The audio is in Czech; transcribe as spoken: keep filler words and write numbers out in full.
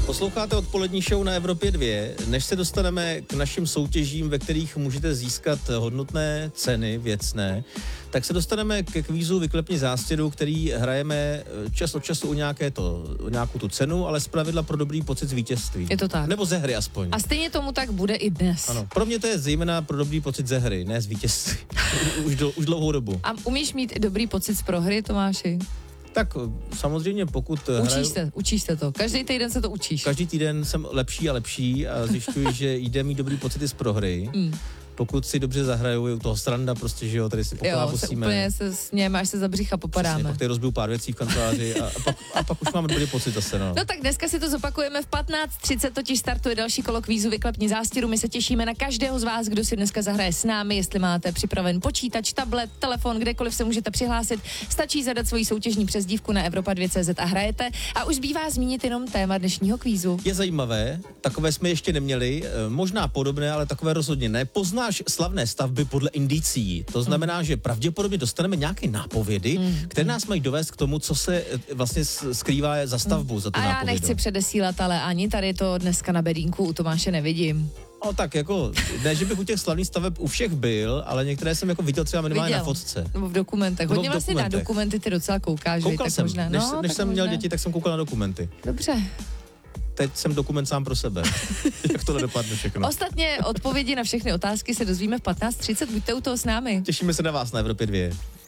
Posloucháte odpolední show na Evropě dva. Než se dostaneme k našim soutěžím, ve kterých můžete získat hodnotné ceny věcné, tak se dostaneme ke kvízu Vyklepni zástěru, který hrajeme čas od času o, nějaké to, o nějakou tu cenu, ale zpravidla pro dobrý pocit z vítězství. Je to tak. Nebo ze hry aspoň. A stejně tomu tak bude i dnes. Ano. Pro mě to je zejména pro dobrý pocit ze hry, ne z vítězství. už, do, už dlouhou dobu. A umíš mít i dobrý pocit z prohry, Tomáši? Tak samozřejmě pokud Učíš hraju... se, učíš se to. Každý týden se to učíš. Každý týden jsem lepší a lepší a zjišťuji, že jde mít dobrý pocity z prohry. Mm. Pokud si dobře zahraju, je u toho sranda prostě, že jo, tady si pokolábosíme. Jo, se úplně se sněme, až se za břicha popadáme. Přesně, pak tady rozbiju pár věcí v kanceláři a, a, pak, a pak už máme dobrý pocit zase, no. No tak dneska si to zopakujeme v patnáct třicet, totiž startuje další kolo kvízu Vyklepni zástěru. My se těšíme na každého z vás, kdo si dneska zahraje s námi, jestli máte připraven počítač, tablet, telefon, kdekoliv se můžete přihlásit. Stačí zadat svoji soutěžní přezdívku na Evropa dva tečka cé zet a hrajete. A už zbývá zmínit jenom téma dnešního kvízu. Je zajímavé, takové jsme ještě neměli, možná podobné, ale takové rozhodně ne. Poznáš slavné stavby podle indicií. To znamená, mm. že pravděpodobně dostaneme nějaké nápovědy, mm. které nás mají dovést k tomu, co se vlastně skrývá za stavbu, mm. za tu A já nápovědu. nechci předesílat, ale ani tady to dneska na bedínku u Tomáše nevidím. No tak jako, ne, že bych u těch slavných staveb u všech byl, ale některé jsem jako viděl třeba minimálně viděl. na fotce. Nebo v dokumentech. Hodně vlastně na dokumenty ty docela koukáš. Koukal tak jsem, možná. než, no, než jsem možná. měl děti, tak jsem koukal na dokumenty. Dobře. Teď jsem dokument sám pro sebe. Jak to nedopadne všechno. Ostatně odpovědi na všechny otázky se dozvíme v patnáct třicet. Buďte u toho s námi. Těšíme se na vás na Evropě dva.